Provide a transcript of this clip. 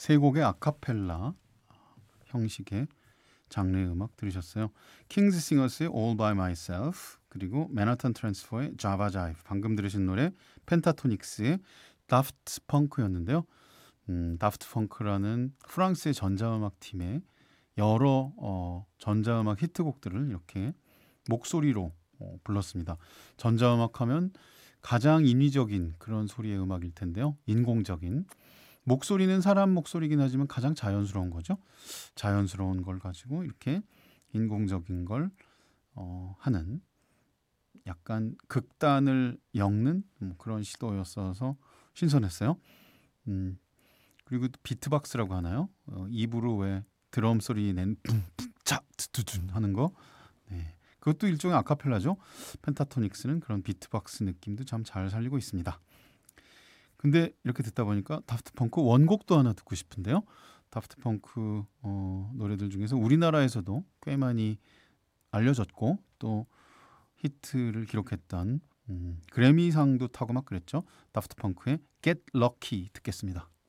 세 곡의 아카펠라 형식의 장르의 음악 들으셨어요. 킹스 싱어스의 All by Myself, 그리고 맨하탄 트랜스퍼의 Java Jive, 방금 들으신 노래 펜타토닉스의 다프트 펑크였는데요. 다프트 펑크라는 프랑스의 전자음악 팀의 여러 전자음악 히트곡들을 이렇게 목소리로 불렀습니다. 전자음악 하면 가장 인위적인 그런 소리의 음악일 텐데요. 인공적인. 목소리는 사람 목소리긴 하지만 가장 자연스러운 거죠. 자연스러운 걸 가지고 이렇게 인공적인 걸 하는, 약간 극단을 엮는 그런 시도였어서 신선했어요. 그리고 비트박스라고 하나요? 입으로 왜 드럼 소리 낸 뿜뿜차 투둔 하는 거. 네. 그것도 일종의 아카펠라죠. 펜타토닉스는 그런 비트박스 느낌도 참 잘 살리고 있습니다. 근데 이렇게 듣다 보니까 다프트 펑크 원곡도 하나 듣고 싶은데요. 다프트 펑크 노래들 중에서 우리나라에서도 꽤 많이 알려졌고 또 히트를 기록했던 그래미상도 타고 막 그랬죠. 다프트 펑크의 Get Lucky 듣겠습니다.